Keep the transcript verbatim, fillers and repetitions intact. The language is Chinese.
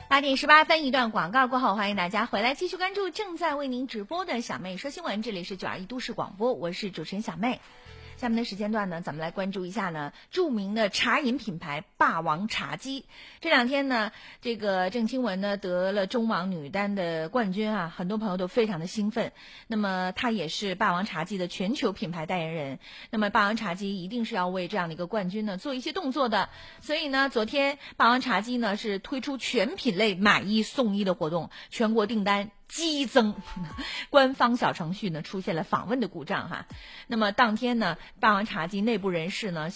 八点十八分，一段广告过后，欢迎大家回来继续关注正在为您直播的小妹说新闻，这里是九二一都市广播，我是主持人小妹。下面的时间段呢，咱们来关注一下呢著名的茶饮品牌霸王茶姬。这两天呢，这个郑钦文呢得了中网女单的冠军啊，很多朋友都非常的兴奋。那么她也是霸王茶姬的全球品牌代言人。那么霸王茶姬一定是要为这样的一个冠军呢做一些动作的。所以呢，昨天霸王茶姬呢是推出全品类买一送一的活动，全国订单激增，官方小程序呢出现了访问的故障哈。那么当天呢，霸王茶姬内部人士呢